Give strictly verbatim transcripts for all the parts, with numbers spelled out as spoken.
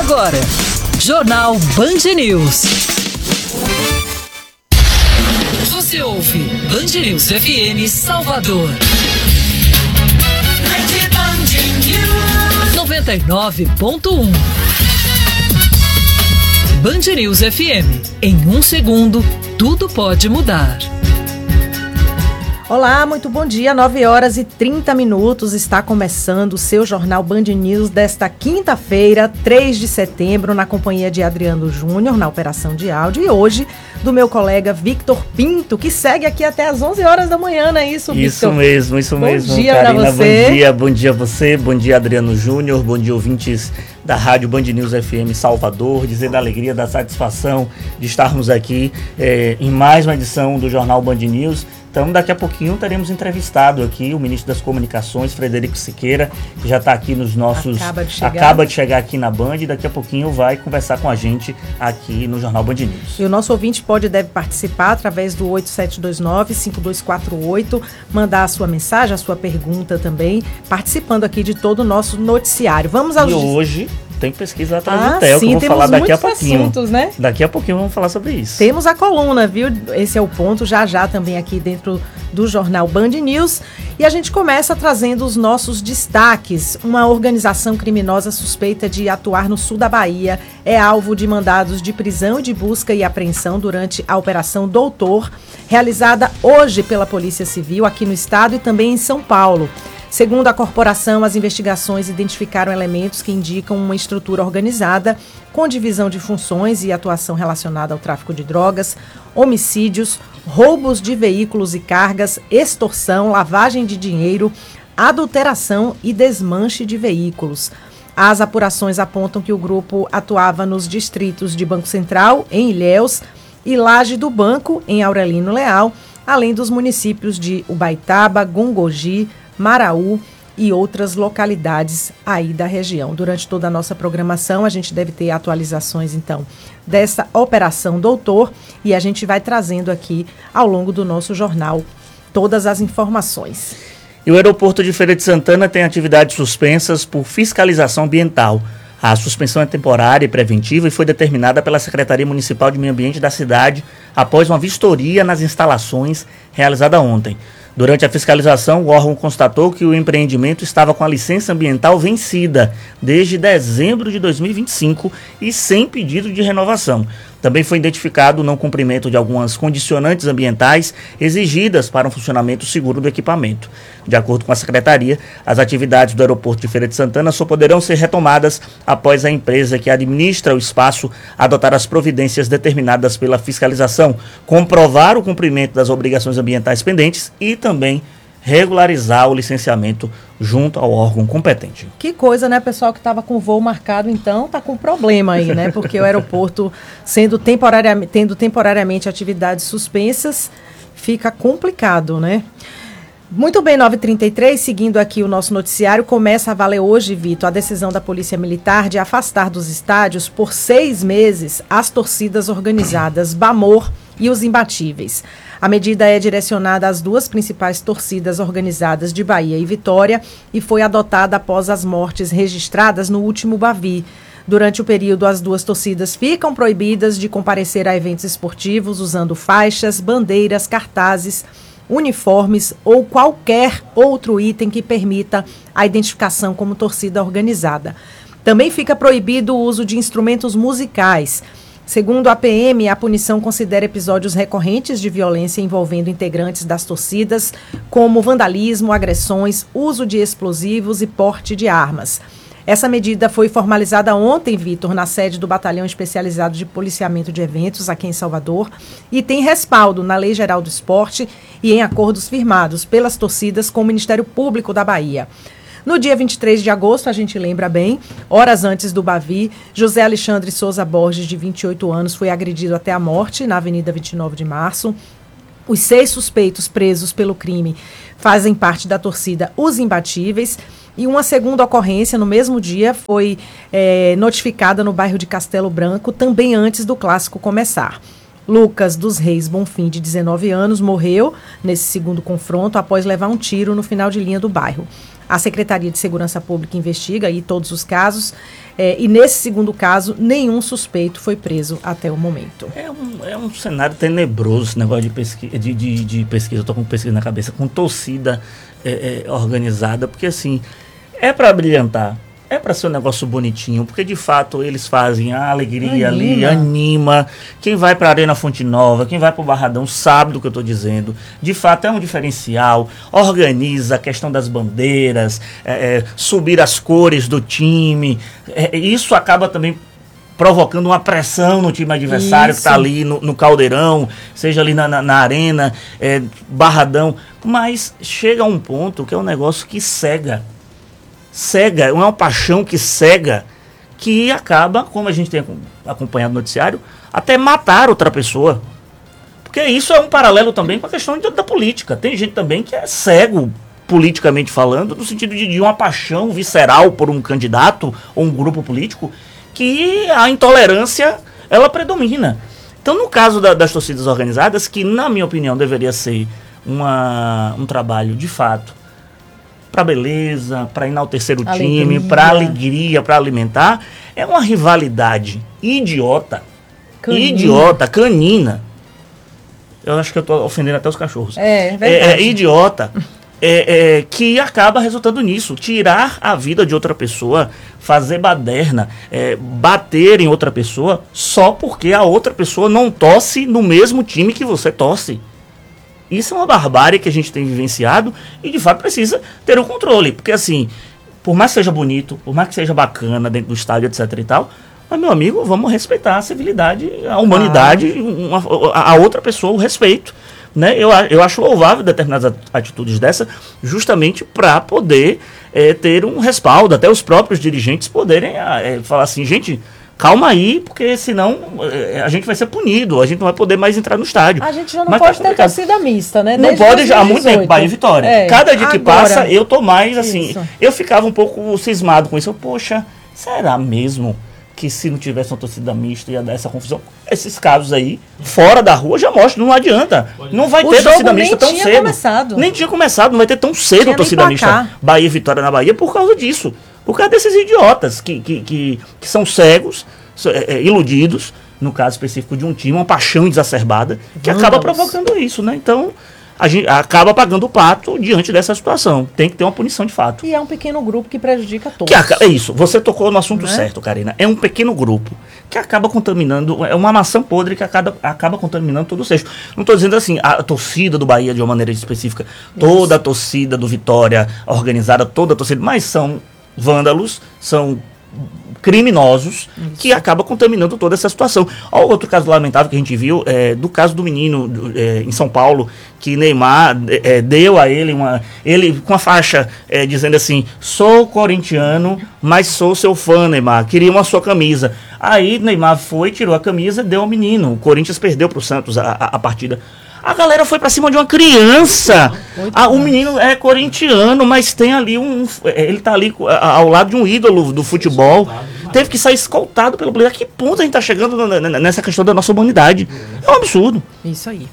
Agora, Jornal Band News. Você ouve Band News F M Salvador. noventa e nove ponto um. Band News F M. Em um segundo, tudo pode mudar. Olá, muito bom dia, nove horas e trinta minutos, está começando o seu Jornal Band News desta quinta-feira, três de setembro, na companhia de Adriano Júnior, na operação de áudio, e hoje do meu colega Victor Pinto, que segue aqui até às onze horas da manhã, não é isso, Victor? Isso mesmo, isso bom mesmo, dia Karina, pra você. Bom dia, bom dia a você, bom dia Adriano Júnior, bom dia ouvintes da Rádio Band News F M Salvador, dizer da alegria, da satisfação de estarmos aqui é, em mais uma edição do Jornal Band News. Então, daqui a pouquinho teremos entrevistado aqui o ministro das Comunicações, Frederico Siqueira, que já está aqui nos nossos... Acaba de chegar. Acaba de chegar aqui na Band e daqui a pouquinho vai conversar com a gente aqui no Jornal Band News. E o nosso ouvinte pode e deve participar através do oito sete dois nove, cinco dois quatro oito, mandar a sua mensagem, a sua pergunta também, participando aqui de todo o nosso noticiário. Vamos aos... E hoje... tem pesquisa atrás ah, do Theo, sim, que eu vou falar daqui a pouquinho. Assuntos, né? Daqui a pouquinho vamos falar sobre isso. Temos a coluna, viu? Esse é o ponto, já já também aqui dentro do Jornal Band News. E a gente começa trazendo os nossos destaques. Uma organização criminosa suspeita de atuar no sul da Bahia é alvo de mandados de prisão e de busca e apreensão durante a Operação Doutor, realizada hoje pela Polícia Civil aqui no estado e também em São Paulo. Segundo a corporação, as investigações identificaram elementos que indicam uma estrutura organizada com divisão de funções e atuação relacionada ao tráfico de drogas, homicídios, roubos de veículos e cargas, extorsão, lavagem de dinheiro, adulteração e desmanche de veículos. As apurações apontam que o grupo atuava nos distritos de Banco Central, em Ilhéus, e Laje do Banco, em Aurelino Leal, além dos municípios de Ubaitaba, Gongogi, Maraú e outras localidades aí da região. Durante toda a nossa programação, a gente deve ter atualizações, então, dessa Operação Doutor e a gente vai trazendo aqui, ao longo do nosso jornal, todas as informações. E o aeroporto de Feira de Santana tem atividades suspensas por fiscalização ambiental. A suspensão é temporária e preventiva e foi determinada pela Secretaria Municipal de Meio Ambiente da cidade após uma vistoria nas instalações realizada ontem. Durante a fiscalização, o órgão constatou que o empreendimento estava com a licença ambiental vencida desde dezembro de dois mil e vinte e cinco e sem pedido de renovação. Também foi identificado o não cumprimento de algumas condicionantes ambientais exigidas para um funcionamento seguro do equipamento. De acordo com a Secretaria, as atividades do aeroporto de Feira de Santana só poderão ser retomadas após a empresa que administra o espaço adotar as providências determinadas pela fiscalização, comprovar o cumprimento das obrigações ambientais pendentes e também regularizar o licenciamento junto ao órgão competente. Que coisa, né, pessoal que estava com voo marcado, então, tá com problema aí, né, porque o aeroporto sendo temporariamente, tendo temporariamente atividades suspensas, fica complicado, né? Muito bem, nove e trinta e três, seguindo aqui o nosso noticiário, começa a valer hoje, Vitor, a decisão da Polícia Militar de afastar dos estádios por seis meses as torcidas organizadas Bamor e os Imbatíveis. A medida é direcionada às duas principais torcidas organizadas de Bahia e Vitória e foi adotada após as mortes registradas no último Bavi. Durante o período, as duas torcidas ficam proibidas de comparecer a eventos esportivos usando faixas, bandeiras, cartazes, uniformes ou qualquer outro item que permita a identificação como torcida organizada. Também fica proibido o uso de instrumentos musicais. Segundo a P M, a punição considera episódios recorrentes de violência envolvendo integrantes das torcidas, como vandalismo, agressões, uso de explosivos e porte de armas. Essa medida foi formalizada ontem, Vitor, na sede do Batalhão Especializado de Policiamento de Eventos, aqui em Salvador, e tem respaldo na Lei Geral do Esporte e em acordos firmados pelas torcidas com o Ministério Público da Bahia. No dia vinte e três de agosto, a gente lembra bem, horas antes do Bavi, José Alexandre Souza Borges, de vinte e oito anos, foi agredido até a morte na Avenida vinte e nove de março. Os seis suspeitos presos pelo crime fazem parte da torcida Os Imbatíveis. E uma segunda ocorrência no mesmo dia foi é, notificada no bairro de Castelo Branco, também antes do clássico começar. Lucas dos Reis Bonfim, de dezenove anos, morreu nesse segundo confronto após levar um tiro no final de linha do bairro. A Secretaria de Segurança Pública investiga aí todos os casos, é, e nesse segundo caso, nenhum suspeito foi preso até o momento. É um, é um cenário tenebroso esse negócio de pesquisa, de, de, de pesquisa, eu tô com pesquisa na cabeça, com torcida é, é, organizada, porque assim, é para brilhantar, é para ser um negócio bonitinho, porque de fato eles fazem a alegria anima. ali, anima. Quem vai para a Arena Fonte Nova, quem vai para o Barradão sabe do que eu estou dizendo. De fato é um diferencial, organiza a questão das bandeiras, é, é, subir as cores do time. É, isso acaba também provocando uma pressão no time adversário Isso. que está ali no, no caldeirão, seja ali na, na, na arena, é, Barradão. Mas chega a um ponto que é um negócio que cega. Cega, é uma paixão que cega, que acaba, como a gente tem acompanhado no noticiário, até matar outra pessoa. Porque isso é um paralelo também com a questão de, da política. Tem gente também que é cego, politicamente falando, no sentido de, de uma paixão visceral por um candidato ou um grupo político, que a intolerância, ela predomina. Então, no caso da, das torcidas organizadas, que na minha opinião deveria ser uma, um trabalho de fato para beleza, para enaltecer o alegria. time, para alegria, para alimentar, é uma rivalidade idiota, canina. idiota, canina. Eu acho que eu estou ofendendo até os cachorros. É, é verdade. É, é idiota, é, é, que acaba resultando nisso, tirar a vida de outra pessoa, fazer baderna, é, bater em outra pessoa, só porque a outra pessoa não torce no mesmo time que você torce. Isso é uma barbárie que a gente tem vivenciado e, de fato, precisa ter um controle. Porque, assim, por mais que seja bonito, por mais que seja bacana dentro do estádio, etc e tal, mas, meu amigo, vamos respeitar a civilidade, a humanidade, ah. uma, a outra pessoa, o respeito. Né? Eu, eu acho louvável determinadas atitudes dessa, justamente para poder é, ter um respaldo, até os próprios dirigentes poderem é, falar assim, gente... Calma aí, porque senão a gente vai ser punido, a gente não vai poder mais entrar no estádio. A gente já não Mas pode tá ter torcida mista, né? Não Desde pode, já há muito tempo, Bahia e Vitória. É, Cada dia agora, que passa, eu tô mais assim, isso. eu ficava um pouco cismado com isso. Eu, poxa, será mesmo que se não tivesse uma torcida mista ia dar essa confusão? Esses casos aí, fora da rua, já mostram, não adianta. Não vai o ter torcida mista tão cedo. Começado. Nem tinha começado, não vai ter tão cedo a torcida mista Bahia e Vitória na Bahia por causa disso. Por causa desses idiotas que, que, que, que são cegos, é, é, iludidos, no caso específico de um time, uma paixão exacerbada, que Vamos. acaba provocando isso, né? Então, a gente acaba pagando o pato diante dessa situação. Tem que ter uma punição de fato. E é um pequeno grupo que prejudica todos. Que é isso, você tocou no assunto né? certo, Karina. É um pequeno grupo que acaba contaminando, é uma maçã podre que acaba, acaba contaminando todo o cesto. Não estou dizendo assim, a torcida do Bahia de uma maneira específica, toda isso. a torcida do Vitória organizada, toda a torcida, mas são vândalos, são criminosos Isso. que acabam contaminando toda essa situação. Olha o outro caso lamentável que a gente viu, é, do caso do menino do, é, em São Paulo, que Neymar é, deu a ele uma, ele com a faixa é, dizendo assim, sou corintiano, mas sou seu fã, Neymar, queria uma sua camisa. Aí Neymar foi, tirou a camisa, deu ao menino. O Corinthians perdeu para o Santos a, a, a partida. A galera foi pra cima de uma criança. Ah, o menino é corintiano, mas tem ali um... Ele tá ali ao lado de um ídolo do futebol. Teve que sair escoltado pelo polícia. A que ponto a gente tá chegando nessa questão da nossa humanidade? É um absurdo. Isso aí.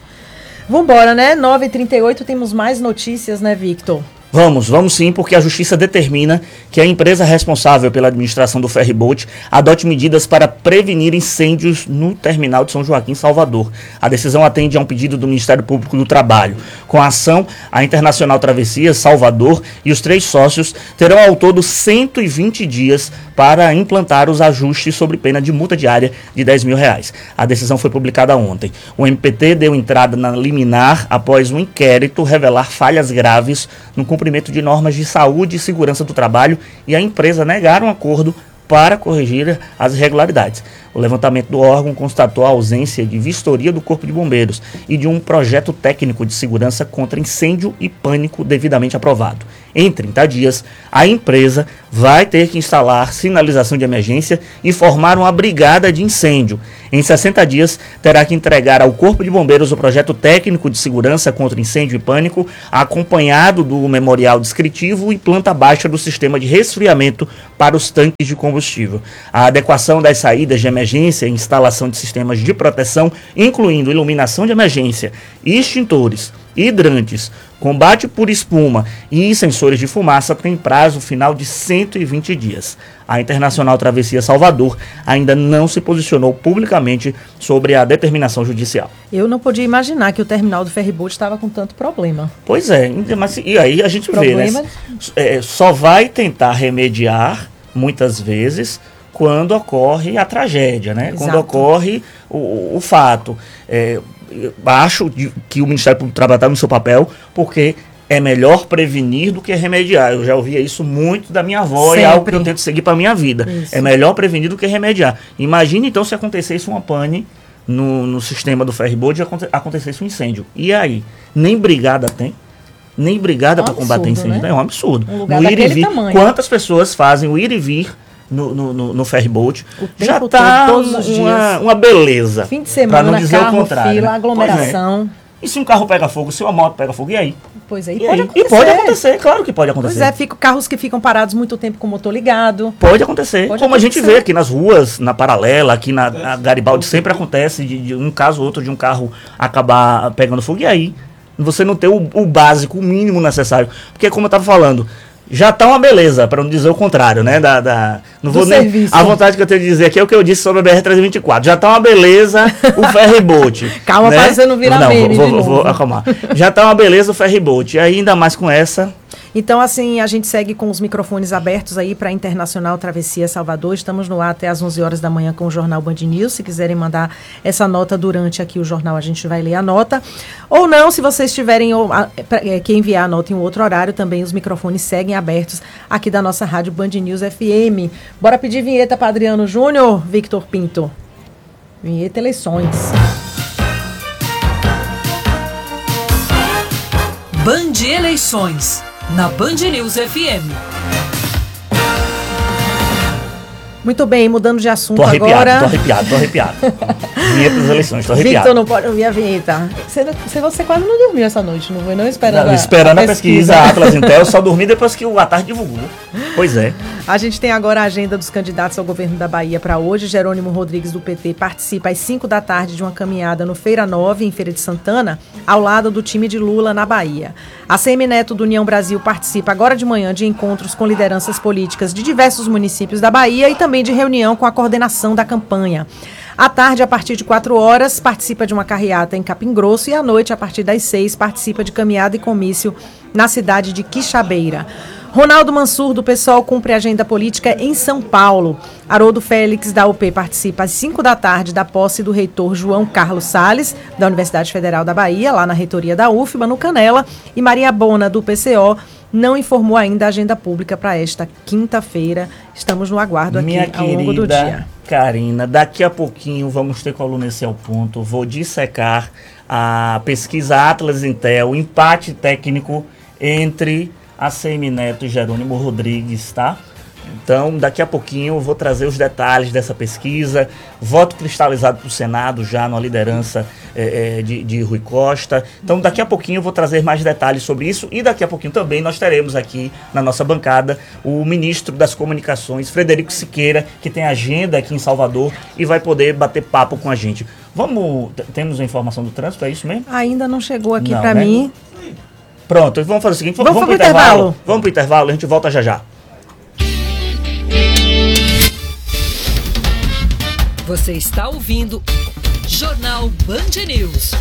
Vambora, né? nove e trinta e oito, temos mais notícias, né, Victor? Vamos, vamos sim, porque a Justiça determina que a empresa responsável pela administração do ferryboat adote medidas para prevenir incêndios no terminal de São Joaquim, Salvador. A decisão atende a um pedido do Ministério Público do Trabalho. Com a ação, a Internacional Travessias, Salvador e os três sócios terão ao todo cento e vinte dias para implantar os ajustes sob pena de multa diária de dez mil reais. A decisão foi publicada ontem. O M P T deu entrada na liminar após um inquérito revelar falhas graves no cumprimento de normas de saúde e segurança do trabalho e a empresa negar um acordo para corrigir as irregularidades. O levantamento do órgão constatou a ausência de vistoria do Corpo de Bombeiros e de um projeto técnico de segurança contra incêndio e pânico devidamente aprovado. Em trinta dias, a empresa vai ter que instalar sinalização de emergência e formar uma brigada de incêndio. Em sessenta dias, terá que entregar ao Corpo de Bombeiros o projeto técnico de segurança contra incêndio e pânico, acompanhado do memorial descritivo e planta baixa do sistema de resfriamento para os tanques de combustível. A adequação das saídas de emergência e instalação de sistemas de proteção, incluindo iluminação de emergência e extintores, hidrantes, combate por espuma e sensores de fumaça têm prazo final de cento e vinte dias. A Internacional Travessia Salvador ainda não se posicionou publicamente sobre a determinação judicial. Eu não podia imaginar que o terminal do ferryboat estava com tanto problema. Pois é, mas e aí a gente problema... vê, né? É, só vai tentar remediar, muitas vezes, quando ocorre a tragédia, né? Exato. Quando ocorre o, o fato. É, acho que o Ministério Público do Trabalho está no seu papel, porque é melhor prevenir do que remediar. Eu já ouvia isso muito da minha avó. Sempre. E é algo que eu tento seguir para a minha vida. Isso. É melhor prevenir do que remediar. Imagine então se acontecesse uma pane no, no sistema do ferryboat e aconte, acontecesse um incêndio. E aí? Nem brigada tem? Nem brigada é um para combater incêndio, né? É um absurdo. Um lugar no ir e vir, tamanho. Quantas pessoas fazem o ir e vir no, no, no, no ferryboat? Já está uma, uma beleza. Fim de semana, não dizer carro, o contrário, fila, né? aglomeração. É. E se um carro pega fogo, se uma moto pega fogo, e aí? Pois é, e, e pode aí? acontecer. E pode acontecer, claro que pode acontecer. Pois é, fica, carros que ficam parados muito tempo com o motor ligado. Pode acontecer. Pode Como acontecer. a gente vê aqui nas ruas, na Paralela, aqui na, na Garibaldi, sempre acontece de, de um caso ou outro de um carro acabar pegando fogo, e aí? Você não ter o, o básico, o mínimo necessário. Porque, como eu estava falando, já está uma beleza, para não dizer o contrário, né? Da, da, não vou nem, serviço. A vontade que eu tenho de dizer aqui é o que eu disse sobre a B R trezentos e vinte e quatro. Já está uma beleza o ferryboat. Calma, né? para você não virar não, meme vou, de vou, novo. vou acalmar. Já está uma beleza o ferryboat. E ainda mais com essa... Então, assim, a gente segue com os microfones abertos aí para a Internacional Travessia Salvador. Estamos no ar até às onze horas da manhã com o Jornal Band News. Se quiserem mandar essa nota durante aqui o jornal, a gente vai ler a nota. Ou não, se vocês tiverem ou, a, é, que enviar a nota em um outro horário, também os microfones seguem abertos aqui da nossa rádio Band News F M. Bora pedir vinheta para Adriano Júnior, Victor Pinto. Vinheta Eleições. Band Eleições, na Band News F M. Muito bem, mudando de assunto tô arrepiado, agora. Tô arrepiado, tô arrepiado. Vinheta das eleições, tô arrepiado. Victor não pode ouvir a vinheta. Você, você quase não dormiu essa noite, não foi? Não esperando não, a, Esperando a, a pesquisa, pesquisa. Atlas Intel, eu só dormi depois que o A Tarde divulgou. Pois é. A gente tem agora a agenda dos candidatos ao governo da Bahia para hoje. Jerônimo Rodrigues, do P T, participa às cinco da tarde de uma caminhada no Feira nove, em Feira de Santana, ao lado do time de Lula, na Bahia. A Semineto do União Brasil participa agora de manhã de encontros com lideranças políticas de diversos municípios da Bahia e também de reunião com a coordenação da campanha. À tarde, a partir de quatro horas, participa de uma carreata em Capim Grosso e à noite, a partir das seis, participa de caminhada e comício na cidade de Quixabeira. Ronaldo Mansur, do PSOL, cumpre a agenda política em São Paulo. Haroldo Félix, da U P, participa às cinco da tarde da posse do reitor João Carlos Salles, da Universidade Federal da Bahia, lá na reitoria da U F B A, no Canela. E Maria Bona, do P C O, não informou ainda a agenda pública para esta quinta-feira. Estamos no aguardo aqui Minha ao longo do dia. Karina, daqui a pouquinho vamos ter coluna Esse é o Ponto. Vou dissecar a pesquisa Atlas Intel, empate técnico entre a Semineto e Jerônimo Rodrigues, tá? Então, daqui a pouquinho eu vou trazer os detalhes dessa pesquisa. Voto cristalizado para o Senado já na liderança é, é, de, de Rui Costa. Então, daqui a pouquinho eu vou trazer mais detalhes sobre isso. E daqui a pouquinho também nós teremos aqui na nossa bancada o ministro das Comunicações, Frederico Siqueira, que tem agenda aqui em Salvador e vai poder bater papo com a gente. Vamos, temos a informação do trânsito, é isso mesmo? Ainda não chegou aqui para né? mim. Pronto, vamos fazer o seguinte, vamos, vamos vamos para o intervalo. intervalo. Vamos para o intervalo, a gente volta já já. Você está ouvindo Jornal Band News.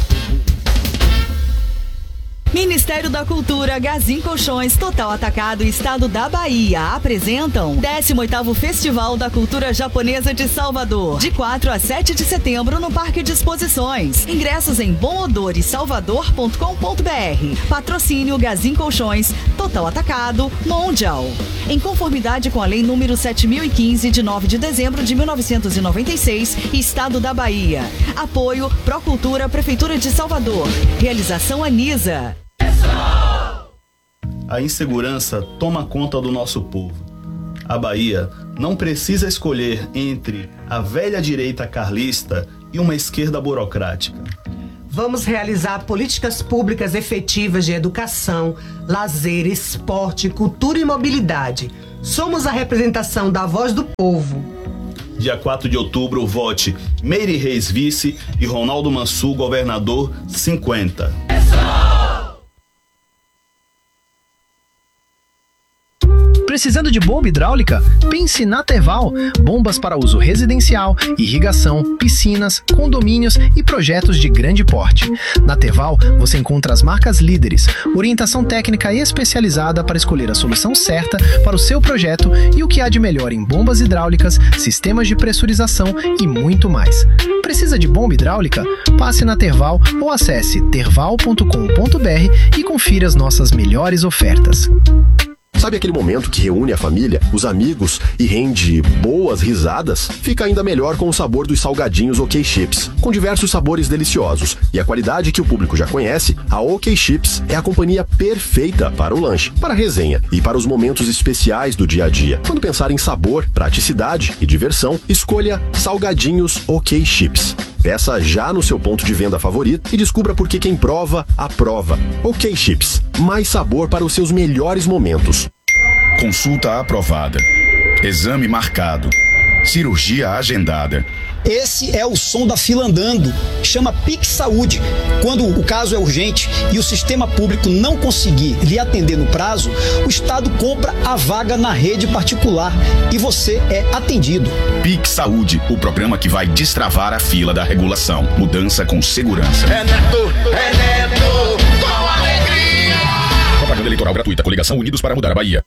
Ministério da Cultura, Gazin Colchões, Total Atacado e Estado da Bahia apresentam décimo oitavo Festival da Cultura Japonesa de Salvador, de quatro a sete de setembro no Parque de Exposições. Ingressos em bom odor e salvador ponto com ponto b r. Patrocínio Gazin Colchões, Total Atacado, Mondial. Em conformidade com a Lei número sete mil e quinze, de nove de dezembro de mil novecentos e noventa e seis, Estado da Bahia. Apoio Procultura, Prefeitura de Salvador. Realização Anisa. A insegurança toma conta do nosso povo. A Bahia não precisa escolher entre a velha direita carlista e uma esquerda burocrática. Vamos realizar políticas públicas efetivas de educação, lazer, esporte, cultura e mobilidade. Somos a representação da voz do povo. Dia quatro de outubro, vote Meire Reis vice e Ronaldo Mansur governador cinquenta. Precisando de bomba hidráulica? Pense na Terval. Bombas para uso residencial, irrigação, piscinas, condomínios e projetos de grande porte. Na Terval, você encontra as marcas líderes, orientação técnica especializada para escolher a solução certa para o seu projeto e o que há de melhor em bombas hidráulicas, sistemas de pressurização e muito mais. Precisa de bomba hidráulica? Passe na Terval ou acesse terval ponto com ponto b r e confira as nossas melhores ofertas. Sabe aquele momento que reúne a família, os amigos e rende boas risadas? Fica ainda melhor com o sabor dos salgadinhos OK Chips. Com diversos sabores deliciosos e a qualidade que o público já conhece, a OK Chips é a companhia perfeita para o lanche, para a resenha e para os momentos especiais do dia a dia. Quando pensar em sabor, praticidade e diversão, escolha Salgadinhos OK Chips. Peça já no seu ponto de venda favorito e descubra por que quem prova, aprova. OK Chips, mais sabor para os seus melhores momentos. Consulta aprovada. Exame marcado. Cirurgia agendada. Esse é o som da fila andando. Chama Pix Saúde. Quando o caso é urgente e o sistema público não conseguir lhe atender no prazo, o Estado compra a vaga na rede particular e você é atendido. Pix Saúde, o programa que vai destravar a fila da regulação. Mudança com segurança. É Neto, é Neto, com alegria. Propaganda eleitoral gratuita. Coligação Unidos para Mudar a Bahia.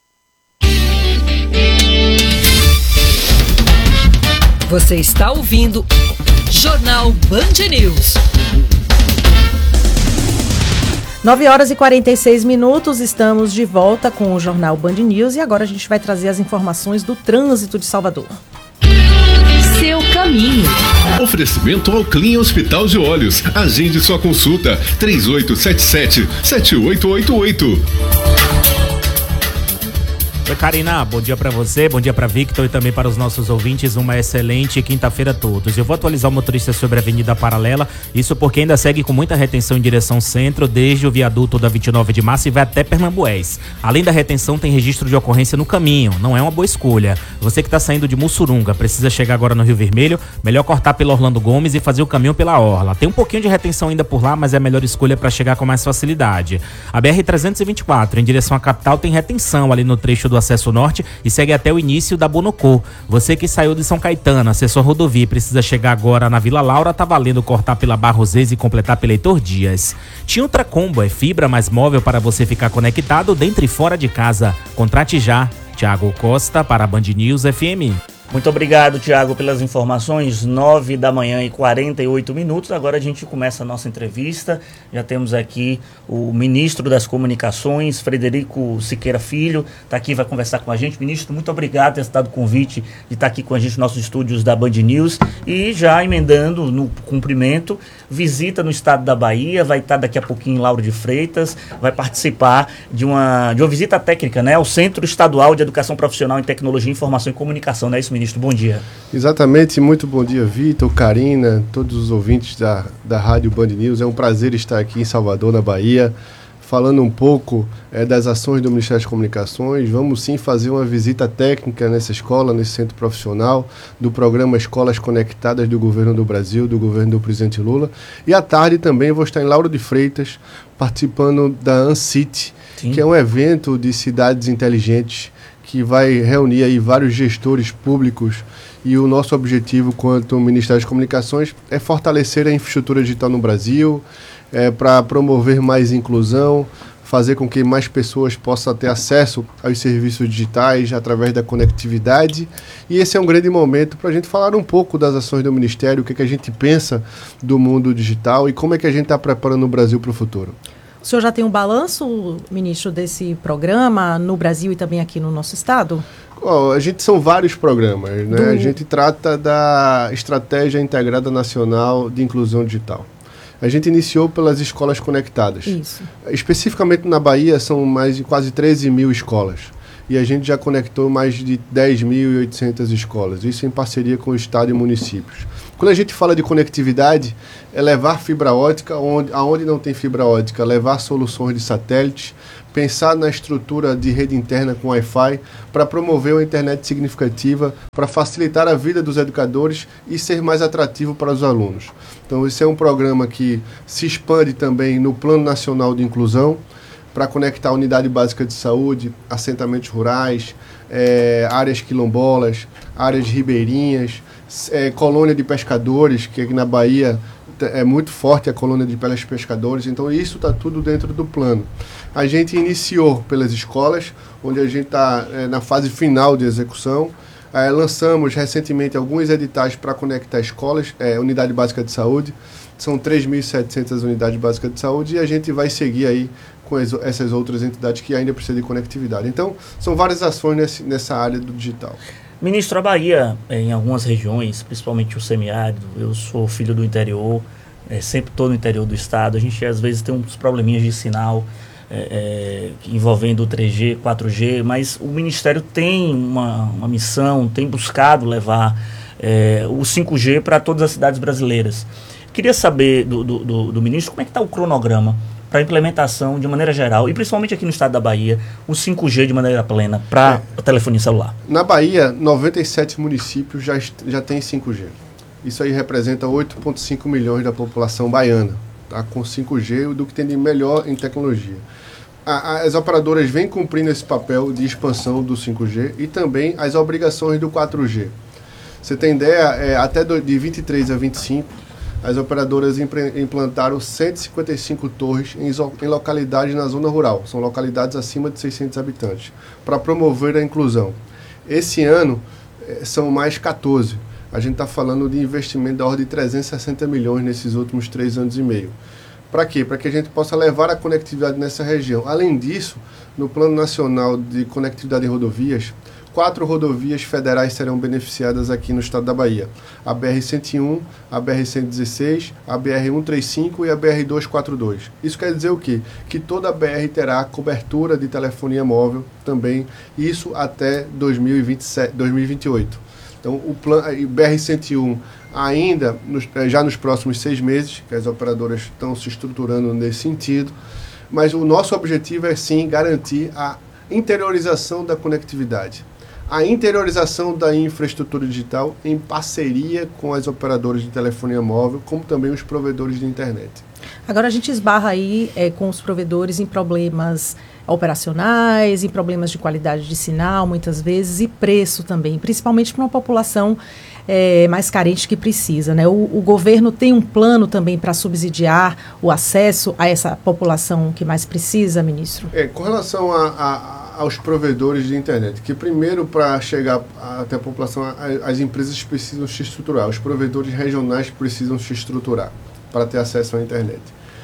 Você está ouvindo Jornal Band News. nove horas e quarenta e seis minutos, estamos de volta com o Jornal Band News e agora a gente vai trazer as informações do trânsito de Salvador. Seu caminho. Oferecimento ao Clean Hospital de Olhos. Agende sua consulta três oito sete sete, sete oito oito oito. Oi, Karina, bom dia pra você, bom dia pra Victor e também para os nossos ouvintes, uma excelente quinta-feira a todos. Eu vou atualizar o motorista sobre a Avenida Paralela, isso porque ainda segue com muita retenção em direção centro, desde o viaduto da vinte e nove de março e vai até Pernambués. Além da retenção, tem registro de ocorrência no caminho, não é uma boa escolha. Você que está saindo de Mussurunga, precisa chegar agora no Rio Vermelho, melhor cortar pelo Orlando Gomes e fazer o caminho pela Orla. Tem um pouquinho de retenção ainda por lá, mas é a melhor escolha para chegar com mais facilidade. A B R trezentos e vinte e quatro, em direção à capital, tem retenção ali no trecho do acesso norte e segue até o início da Bonocô. Você que saiu de São Caetano, acessou a rodovia e precisa chegar agora na Vila Laura, tá valendo cortar pela Barrosês e completar pela Heitor Dias. Tinta Combo é fibra mais móvel para você ficar conectado dentro e fora de casa. Contrate já. Tiago Costa para a Band News F M. Muito obrigado, Tiago, pelas informações. nove da manhã e quarenta e oito minutos. Agora a gente começa a nossa entrevista. Já temos aqui o ministro das Comunicações, Frederico Siqueira Filho, está aqui, vai conversar com a gente. Ministro, muito obrigado por ter aceitado o convite de estar aqui com a gente nos nossos estúdios da Band News. E já emendando no cumprimento, visita no estado da Bahia, vai estar daqui a pouquinho em Lauro de Freitas, vai participar de uma, de uma visita técnica, né, ao Centro Estadual de Educação Profissional em Tecnologia, Informação e Comunicação, não é isso, ministro? Bom dia. Exatamente, muito bom dia, Vitor, Karina, todos os ouvintes da, da Rádio Band News. É um prazer estar aqui em Salvador, na Bahia, falando um pouco é, das ações do Ministério das Comunicações. Vamos sim fazer uma visita técnica nessa escola, nesse centro profissional, do programa Escolas Conectadas do Governo do Brasil, do governo do presidente Lula. E à tarde também vou estar em Lauro de Freitas, participando da ANCIT, sim, que é um evento de cidades inteligentes, que vai reunir aí vários gestores públicos, e o nosso objetivo quanto Ministério das Comunicações é fortalecer a infraestrutura digital no Brasil, é, para promover mais inclusão, fazer com que mais pessoas possam ter acesso aos serviços digitais através da conectividade, e esse é um grande momento para a gente falar um pouco das ações do Ministério, o que, é que a gente pensa do mundo digital e como é que a gente está preparando o Brasil para o futuro. O senhor já tem um balanço, ministro, desse programa no Brasil e também aqui no nosso estado? Oh, a gente são vários programas, né? Do... A gente trata da Estratégia Integrada Nacional de Inclusão Digital. A gente iniciou pelas escolas conectadas. Isso. Especificamente na Bahia, são mais de quase treze mil escolas. E a gente já conectou mais de dez mil e oitocentas escolas, isso em parceria com o Estado e municípios. Quando a gente fala de conectividade, é levar fibra ótica onde, aonde não tem fibra ótica, levar soluções de satélite, pensar na estrutura de rede interna com Wi-Fi para promover uma internet significativa, para facilitar a vida dos educadores e ser mais atrativo para os alunos. Então esse é um programa que se expande também no Plano Nacional de Inclusão, para conectar a unidade básica de saúde, assentamentos rurais, é, áreas quilombolas, áreas ribeirinhas, é, colônia de pescadores, que aqui na Bahia é muito forte a colônia de pescadores, então isso está tudo dentro do plano. A gente iniciou pelas escolas, onde a gente está é, na fase final de execução. É, lançamos recentemente alguns editais para conectar escolas, é, unidade básica de saúde, são três mil e setecentas unidades básicas de saúde, e a gente vai seguir aí com as, essas outras entidades que ainda precisam de conectividade. Então, são várias ações nesse, nessa área do digital. Ministro, a Bahia, em algumas regiões, principalmente o semiárido, eu sou filho do interior, é, sempre estou no interior do estado, a gente às vezes tem uns probleminhas de sinal é, é, envolvendo o três G, quatro G, mas o Ministério tem uma, uma missão, tem buscado levar é, o cinco G para todas as cidades brasileiras. Queria saber do, do, do, do ministro como é que está o cronograma para a implementação de maneira geral, e principalmente aqui no estado da Bahia, o cinco G de maneira plena para é. a telefonia celular. Na Bahia, noventa e sete municípios já, já têm cinco G. Isso aí representa oito vírgula cinco milhões da população baiana, tá? Com cinco G, do que tem de melhor em tecnologia. A, as operadoras vêm cumprindo esse papel de expansão do cinco G e também as obrigações do quatro G. Você tem ideia, é, até do, de vinte e três a vinte e cinco, as operadoras implantaram cento e cinquenta e cinco torres em, em localidades na zona rural, são localidades acima de seiscentos habitantes, para promover a inclusão. Esse ano são mais quatorze. A gente está falando de investimento da ordem de trezentos e sessenta milhões nesses últimos três anos e meio. Para quê? Para que a gente possa levar a conectividade nessa região. Além disso, no Plano Nacional de Conectividade em Rodovias, quatro rodovias federais serão beneficiadas aqui no estado da Bahia. A B R cento e um, a B R cento e dezesseis, a B R cento e trinta e cinco e a B R duzentos e quarenta e dois. Isso quer dizer o quê? Que toda a B R terá cobertura de telefonia móvel também, isso até dois mil e vinte e sete, dois mil e vinte e oito. Então, o plano, o B R cento e um ainda, nos, já nos próximos seis meses, que as operadoras estão se estruturando nesse sentido, mas o nosso objetivo é sim garantir a interiorização da conectividade. A interiorização da infraestrutura digital em parceria com as operadoras de telefonia móvel, como também os provedores de internet. Agora a gente esbarra aí é, com os provedores em problemas operacionais, em problemas de qualidade de sinal, muitas vezes, e preço também, principalmente para uma população é, mais carente que precisa, né? O, o governo tem um plano também para subsidiar o acesso a essa população que mais precisa, ministro? É, com relação a, a aos provedores de internet, que primeiro, para chegar até a população, as empresas precisam se estruturar, os provedores regionais precisam se estruturar para ter acesso à internet.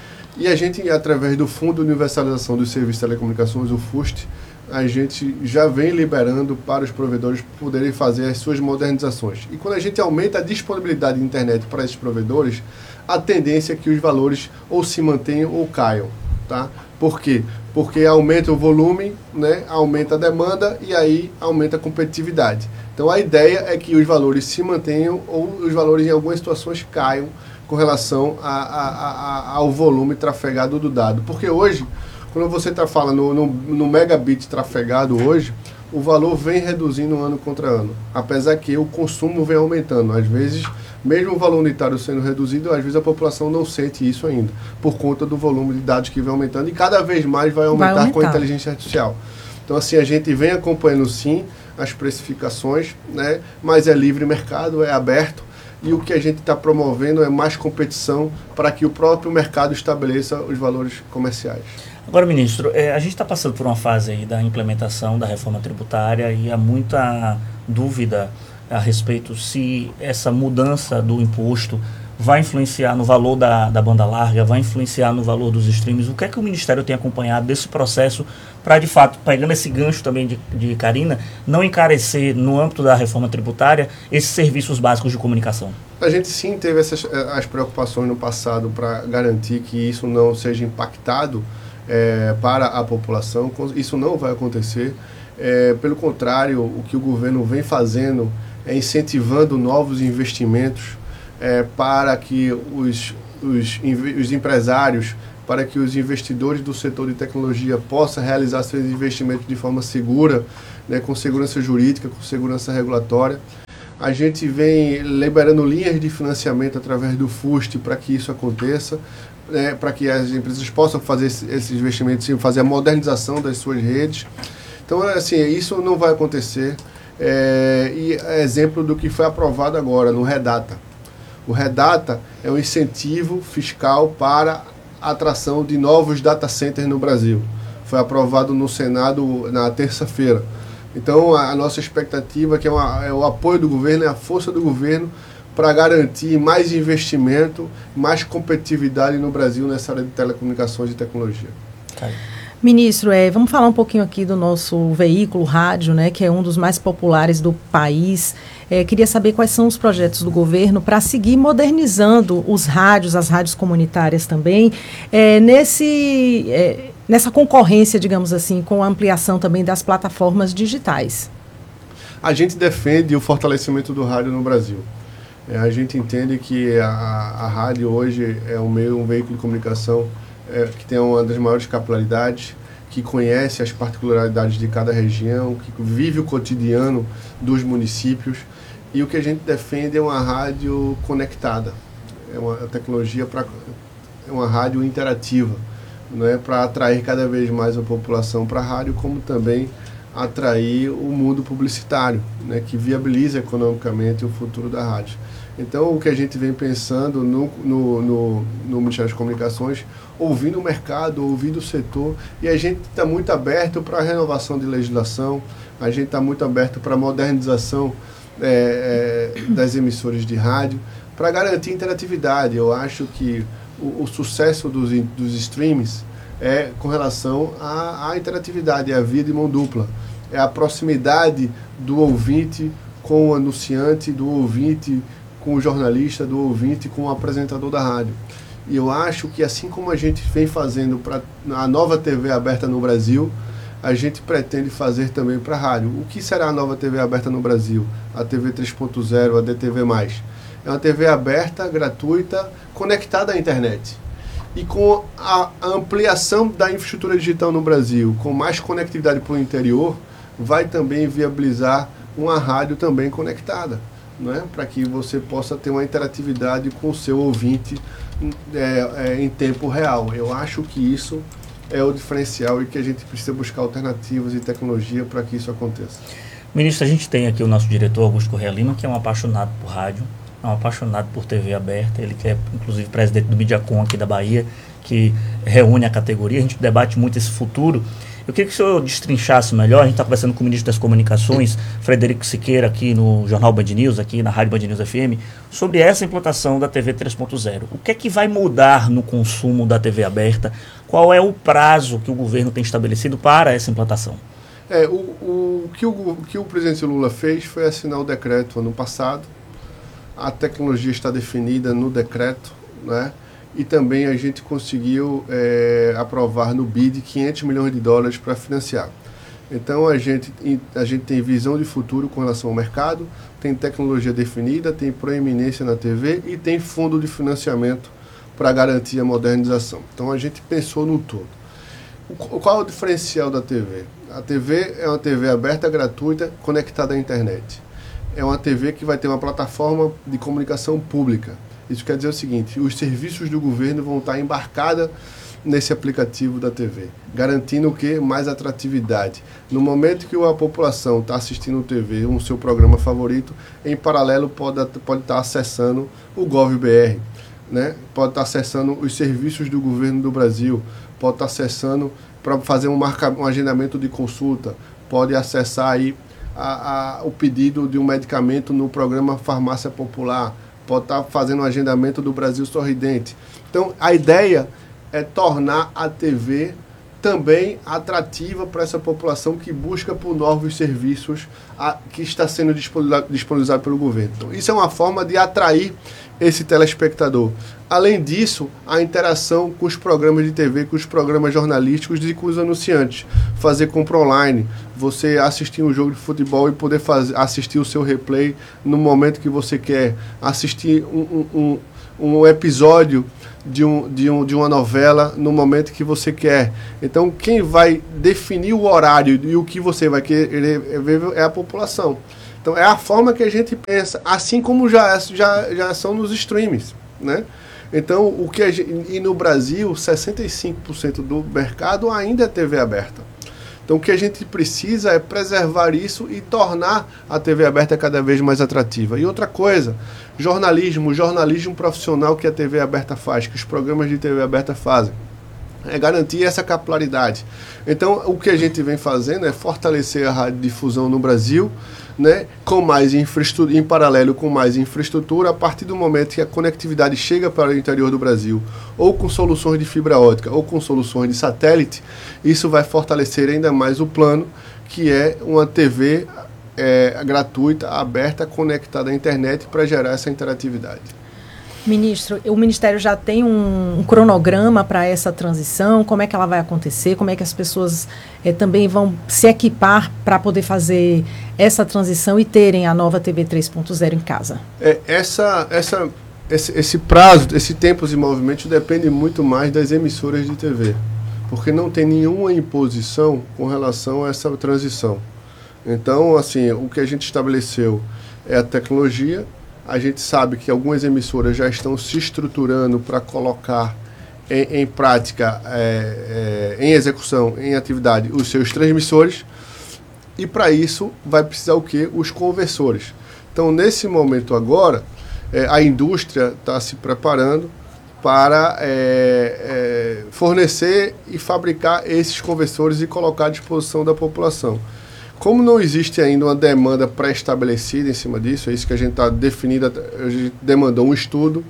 E a gente, através do Fundo de Universalização dos Serviços de Telecomunicações, o FUST, a gente já vem liberando para os provedores poderem fazer as suas modernizações. E quando a gente aumenta a disponibilidade de internet para esses provedores, a tendência é que os valores ou se mantenham ou caiam, tá? Por quê? Porque aumenta o volume, né, aumenta a demanda e aí aumenta a competitividade. Então a ideia é que os valores se mantenham ou os valores em algumas situações caiam com relação a, a, a, ao volume trafegado do dado. Porque hoje, quando você está falando no, no, no megabit trafegado hoje, o valor vem reduzindo ano contra ano. Apesar que o consumo vem aumentando. Às vezes, mesmo o valor unitário sendo reduzido, às vezes a população não sente isso ainda, por conta do volume de dados que vem aumentando e cada vez mais vai aumentar, vai aumentar. com a inteligência artificial. Então, assim, a gente vem acompanhando sim as precificações, né? Mas é livre mercado, é aberto, e o que a gente está promovendo é mais competição para que o próprio mercado estabeleça os valores comerciais. Agora, ministro, é, a gente está passando por uma fase aí da implementação da reforma tributária e há muita dúvida a respeito se essa mudança do imposto vai influenciar no valor da, da banda larga, vai influenciar no valor dos streams. O que é que o Ministério tem acompanhado desse processo para, de fato, pegando esse gancho também de, de Karina, não encarecer no âmbito da reforma tributária esses serviços básicos de comunicação? A gente sim teve essas as preocupações no passado para garantir que isso não seja impactado é, para a população. Isso não vai acontecer. É, pelo contrário, o que o governo vem fazendo é incentivando novos investimentos é, para que os, os, os empresários, para que os investidores do setor de tecnologia possam realizar seus investimentos de forma segura, né, com segurança jurídica, com segurança regulatória. A gente vem liberando linhas de financiamento através do FUST para que isso aconteça, né, para que as empresas possam fazer esses investimentos e fazer a modernização das suas redes. Então, assim, isso não vai acontecer. É, e é exemplo do que foi aprovado agora no Redata. O Redata é um incentivo fiscal para a atração de novos data centers no Brasil. Foi aprovado no Senado na terça-feira. Então, a, a nossa expectativa é que é, uma, é o apoio do governo, é a força do governo para garantir mais investimento, mais competitividade no Brasil nessa área de telecomunicações e tecnologia. Ministro, é, vamos falar um pouquinho aqui do nosso veículo rádio, né, que é um dos mais populares do país. É, queria saber quais são os projetos do governo para seguir modernizando os rádios, as rádios comunitárias também, é, nesse... É, nessa concorrência, digamos assim, com a ampliação também das plataformas digitais. A gente defende o fortalecimento do rádio no Brasil. É, a gente entende que a, a rádio hoje é um meio, um veículo de comunicação é, que tem uma das maiores capilaridades, que conhece as particularidades de cada região, que vive o cotidiano dos municípios. E o que a gente defende é uma rádio conectada, é uma tecnologia para é uma rádio interativa. Não é para atrair cada vez mais a população para a rádio, como também atrair o mundo publicitário, né, que viabiliza economicamente o futuro da rádio. Então, o que a gente vem pensando no, no, no, no Ministério das Comunicações, ouvindo o mercado, ouvindo o setor, e a gente está muito aberto para a renovação de legislação, a gente está muito aberto para a modernização é, é, das emissoras de rádio, para garantir interatividade. Eu acho que o, o sucesso dos, dos streams é com relação à, à interatividade, é a via de mão dupla, é a proximidade do ouvinte com o anunciante, do ouvinte com o jornalista, do ouvinte com o apresentador da rádio. E eu acho que assim como a gente vem fazendo para a nova T V aberta no Brasil, a gente pretende fazer também para a rádio. O que será a nova T V aberta no Brasil? A T V três ponto zero, a D T V mais. É uma T V aberta, gratuita, conectada à internet. E com a ampliação da infraestrutura digital no Brasil, com mais conectividade para o interior, vai também viabilizar uma rádio também conectada, não é? Para que você possa ter uma interatividade com o seu ouvinte é, é, em tempo real. Eu acho que isso é o diferencial e que a gente precisa buscar alternativas e tecnologia para que isso aconteça. Ministro, a gente tem aqui o nosso diretor Augusto Correia Lima, que é um apaixonado por rádio, é um apaixonado por T V aberta, ele que é inclusive presidente do Mediacom aqui da Bahia, que reúne a categoria, a gente debate muito esse futuro. Eu queria que o senhor destrinchasse melhor, a gente está conversando com o ministro das Comunicações, Frederico Siqueira, aqui no Jornal Band News, aqui na Rádio Band News F M, sobre essa implantação da T V três ponto zero. O que é que vai mudar no consumo da T V aberta? Qual é o prazo que o governo tem estabelecido para essa implantação? É, o, o, que o, o que o presidente Lula fez foi assinar o decreto ano passado. A tecnologia está definida no decreto, né? E também a gente conseguiu é, aprovar no B I D quinhentos milhões de dólares para financiar. Então a gente, a gente tem visão de futuro com relação ao mercado, tem tecnologia definida, tem proeminência na T V e tem fundo de financiamento para garantir a modernização. Então a gente pensou no todo. O, qual é o diferencial da T V? A T V é uma T V aberta, gratuita, conectada à internet. É uma T V que vai ter uma plataforma de comunicação pública. Isso quer dizer o seguinte, os serviços do governo vão estar embarcados nesse aplicativo da T V, garantindo o quê? Mais atratividade. No momento que a população está assistindo T V, um seu programa favorito, em paralelo pode, pode estar acessando o GovBR, né? Pode estar acessando os serviços do governo do Brasil, pode estar acessando para fazer um, marca, um agendamento de consulta, pode acessar aí a, a, o pedido de um medicamento no programa Farmácia Popular, pode estar fazendo um agendamento do Brasil Sorridente. Então, a ideia é tornar a T V também atrativa para essa população que busca por novos serviços a, que está sendo disponibilizado pelo governo. Então, isso é uma forma de atrair esse telespectador. Além disso, a interação com os programas de T V, com os programas jornalísticos e com os anunciantes. Fazer compra online, você assistir um jogo de futebol e poder fazer, assistir o seu replay no momento que você quer, assistir um, um, um, um episódio de, um, de, um, de uma novela no momento que você quer. Então, quem vai definir o horário e o que você vai querer ver é a população. Então é a forma que a gente pensa, assim como já, já, já são nos streams, né? Então, o que a gente, e no Brasil, sessenta e cinco por cento do mercado ainda é T V aberta. Então, o que a gente precisa é preservar isso e tornar a T V aberta cada vez mais atrativa. E outra coisa, jornalismo, jornalismo profissional que a T V aberta faz, que os programas de T V aberta fazem, é garantir essa capilaridade. Então, o que a gente vem fazendo é fortalecer a radiodifusão no Brasil, né, com mais infraestrutura, em paralelo com mais infraestrutura, a partir do momento que a conectividade chega para o interior do Brasil, ou com soluções de fibra ótica, ou com soluções de satélite, isso vai fortalecer ainda mais o plano, que é uma T V é, gratuita, aberta, conectada à internet para gerar essa interatividade. Ministro, o Ministério já tem um, um cronograma para essa transição? Como é que ela vai acontecer? Como é que as pessoas eh, também vão se equipar para poder fazer essa transição e terem a nova T V três ponto zero em casa? É, essa, essa, esse, esse prazo, esse tempo de movimento depende muito mais das emissoras de T V, porque não tem nenhuma imposição com relação a essa transição. Então, assim, o que a gente estabeleceu é a tecnologia. A gente sabe que algumas emissoras já estão se estruturando para colocar em, em prática, é, é, em execução, em atividade, os seus transmissores. E para isso vai precisar o quê? Os conversores. Então, nesse momento agora, é, a indústria está se preparando para é, é, fornecer e fabricar esses conversores e colocar à disposição da população. Como não existe ainda uma demanda pré-estabelecida em cima disso, é isso que a gente está definindo, a gente demandou um estudo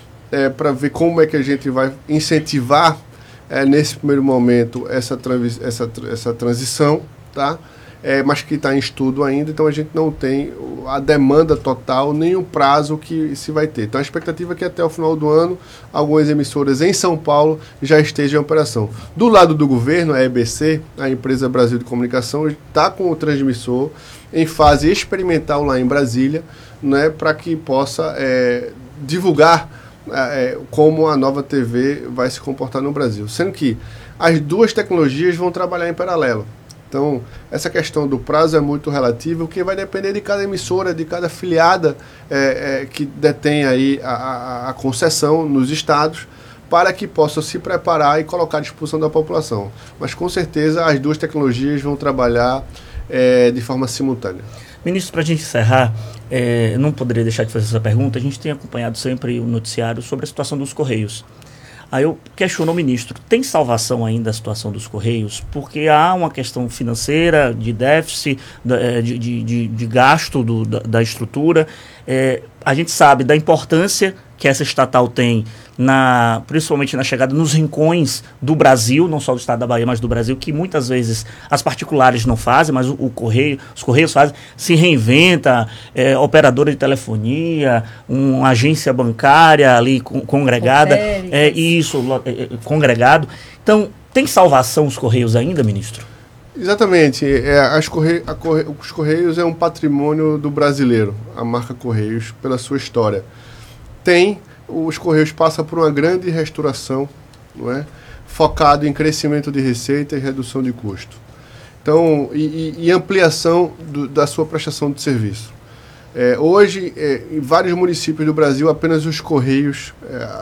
é, para ver como é que a gente vai incentivar é, nesse primeiro momento essa, transi essa, essa transição, tá? É, mas que está em estudo ainda, então a gente não tem a demanda total, nem o prazo que se vai ter. Então a expectativa é que até o final do ano, algumas emissoras em São Paulo já estejam em operação. Do lado do governo, a E B C, a Empresa Brasil de Comunicação, está com o transmissor em fase experimental lá em Brasília, né, para que possa é, divulgar é, como a nova T V vai se comportar no Brasil. Sendo que as duas tecnologias vão trabalhar em paralelo. Então, essa questão do prazo é muito relativa, o que vai depender de cada emissora, de cada afiliada é, é, que detém aí a, a, a concessão nos estados, para que possa se preparar e colocar à disposição da população. Mas, com certeza, as duas tecnologias vão trabalhar é, de forma simultânea. Ministro, para a gente encerrar, é, não poderia deixar de fazer essa pergunta. A gente tem acompanhado sempre o noticiário sobre a situação dos Correios. Aí eu questiono o ministro, tem salvação ainda a situação dos Correios? Porque há uma questão financeira, de déficit, de, de, de, de gasto do, da, da estrutura. É, a gente sabe da importância que essa estatal tem, na, principalmente na chegada nos rincões do Brasil, não só do estado da Bahia, mas do Brasil, que muitas vezes as particulares não fazem, mas o, o Correio, os Correios fazem, se reinventa, é, operadora de telefonia, uma agência bancária ali con, congregada, é, isso, é, congregado. Então, tem salvação os Correios ainda, ministro? Exatamente. É, as Corre... a Corre... Os Correios é um patrimônio do brasileiro, a marca Correios, pela sua história. Tem, os Correios passam por uma grande restauração, não é? Focado em crescimento de receita e redução de custo. Então, e, e ampliação do, da sua prestação de serviço. É, hoje, é, em vários municípios do Brasil, apenas os Correios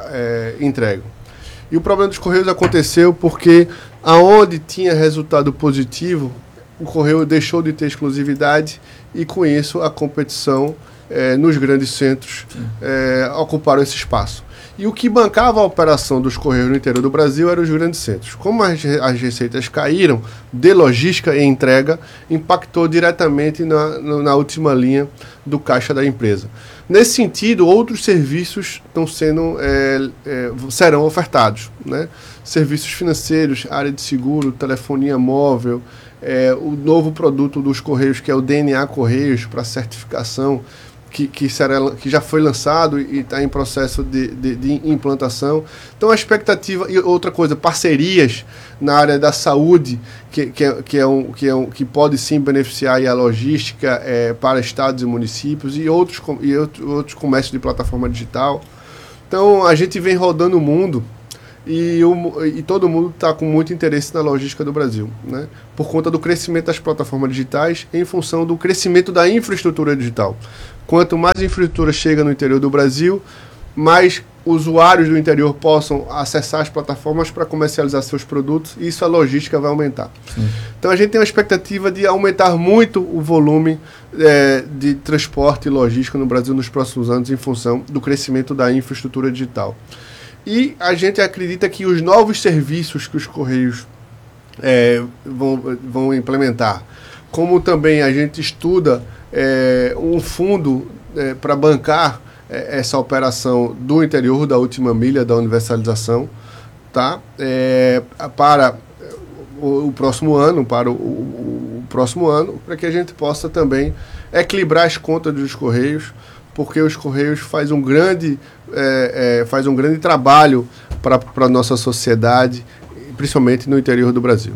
é, é, entregam. E o problema dos Correios aconteceu porque, aonde tinha resultado positivo, o Correio deixou de ter exclusividade e, com isso, a competição É, nos grandes centros é, ocuparam esse espaço. E o que bancava a operação dos Correios no interior do Brasil eram os grandes centros. Como as, as receitas caíram de logística e entrega, impactou diretamente na, na última linha do caixa da empresa. Nesse sentido, outros serviços estão sendo, é, é, serão ofertados, né? Serviços financeiros, área de seguro, telefonia móvel, é, o novo produto dos Correios, que é o D N A Correios, para certificação, Que, que, será, que já foi lançado e está em processo de, de, de implantação. Então a expectativa, e outra coisa, parcerias na área da saúde, que, que, é, que, é um, que, é um, que pode sim beneficiar a logística é, para estados e municípios e outros, e outros, outros comércios de plataforma digital. Então a gente vem rodando o mundo e, o, e todo mundo está com muito interesse na logística do Brasil, né? Por conta do crescimento das plataformas digitais em função do crescimento da infraestrutura digital. Quanto mais infraestrutura chega no interior do Brasil, mais usuários do interior possam acessar as plataformas para comercializar seus produtos, e isso a logística vai aumentar. Sim. Então a gente tem uma expectativa de aumentar muito o volume é, de transporte e logística no Brasil nos próximos anos em função do crescimento da infraestrutura digital. E a gente acredita que os novos serviços que os Correios é, vão, vão implementar, como também a gente estuda é, um fundo é, para bancar essa operação do interior da última milha da universalização, tá? É, para o, o próximo ano, para o, o, o próximo ano, para que a gente possa também equilibrar as contas dos Correios, porque os Correios faz um grande, é, é, faz um grande trabalho para a nossa sociedade, principalmente no interior do Brasil.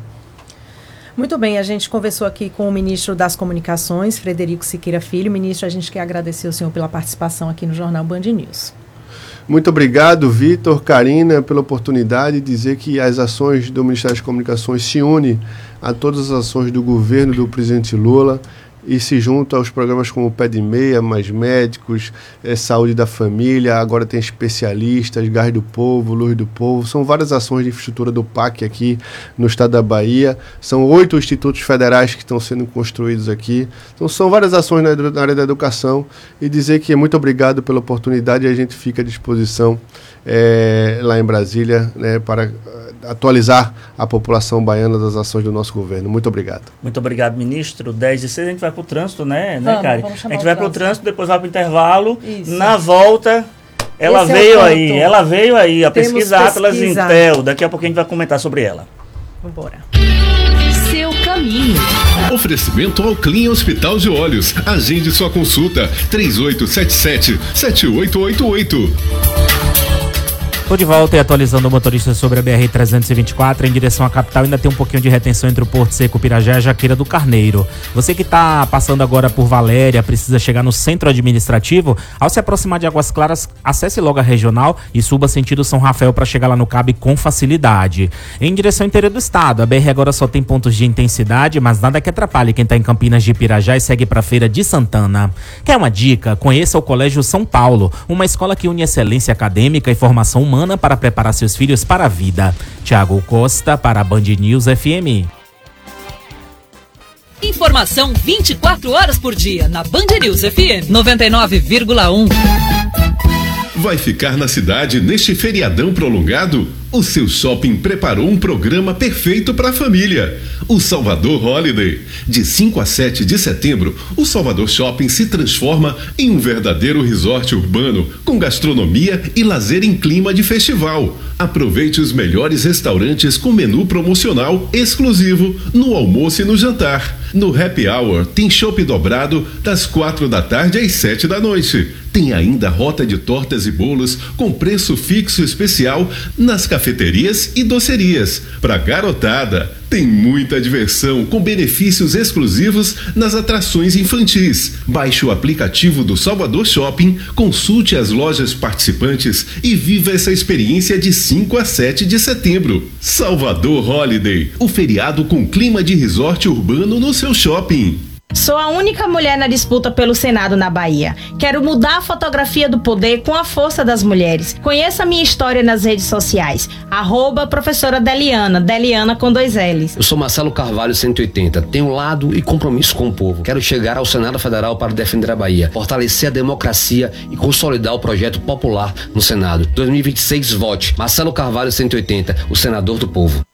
Muito bem, a gente conversou aqui com o ministro das Comunicações, Frederico Siqueira Filho. Ministro, a gente quer agradecer ao senhor pela participação aqui no Jornal Band News. Muito obrigado, Vitor, Karina, pela oportunidade de dizer que as ações do Ministério das Comunicações se unem a todas as ações do governo do presidente Lula e se junta aos programas como Pé de Meia, Mais Médicos, é, Saúde da Família, agora tem especialistas, Gás do Povo, Luz do Povo, são várias ações de infraestrutura do P A C aqui no estado da Bahia, são oito institutos federais que estão sendo construídos aqui, então são várias ações na, na área da educação, e dizer que muito obrigado pela oportunidade, e a gente fica à disposição é, lá em Brasília, né, para atualizar a população baiana das ações do nosso governo. Muito obrigado. Muito obrigado, ministro. dez e seis a gente vai para o trânsito, né, né vamos, Karen? Vamos a gente vai para o trânsito, depois vai para o intervalo. Isso. Na volta, ela Esse veio é aí, ela veio aí, a Temos pesquisa Atlas pesquisa. Intel. Daqui a pouco a gente vai comentar sobre ela. Vamos embora. Seu caminho. Oferecimento ao Clean Hospital de Olhos. Agende sua consulta. três oito sete sete, sete oito oito oito. Tô de volta e atualizando o motorista sobre a B R trezentos e vinte e quatro em direção à capital. Ainda tem um pouquinho de retenção entre o Porto Seco, Pirajá e a Jaqueira do Carneiro. Você que tá passando agora por Valéria, precisa chegar no centro administrativo, ao se aproximar de Águas Claras, acesse logo a regional e suba sentido São Rafael para chegar lá no Cabo com facilidade. Em direção ao interior do estado, a B R agora só tem pontos de intensidade, mas nada que atrapalhe quem tá em Campinas de Pirajá e segue pra Feira de Santana. Quer uma dica? Conheça o Colégio São Paulo, uma escola que une excelência acadêmica e formação humana para preparar seus filhos para a vida. Tiago Costa para a Band News F M. Informação vinte e quatro horas por dia na Band News F M noventa e nove vírgula um. Vai ficar na cidade neste feriadão prolongado? O seu shopping preparou um programa perfeito para a família. O Salvador Holiday. De cinco a sete de setembro, o Salvador Shopping se transforma em um verdadeiro resort urbano, com gastronomia e lazer em clima de festival. Aproveite os melhores restaurantes com menu promocional exclusivo no almoço e no jantar. No Happy Hour tem chopp dobrado das quatro da tarde às sete da noite. Tem ainda rota de tortas e bolos com preço fixo especial nas cafeterias e docerias. Pra garotada, tem muita diversão com benefícios exclusivos nas atrações infantis. Baixe o aplicativo do Salvador Shopping, consulte as lojas participantes e viva essa experiência de cinco a sete de setembro. Salvador Holiday, o feriado com clima de resort urbano no seu shopping. Sou a única mulher na disputa pelo Senado na Bahia. Quero mudar a fotografia do poder com a força das mulheres. Conheça a minha história nas redes sociais. Arroba professora Deliana, Deliana com dois L's. Eu sou Marcelo Carvalho, cento e oitenta. Tenho lado e compromisso com o povo. Quero chegar ao Senado Federal para defender a Bahia, fortalecer a democracia e consolidar o projeto popular no Senado. dois mil e vinte e seis, vote. Marcelo Carvalho, cento e oitenta, o senador do povo.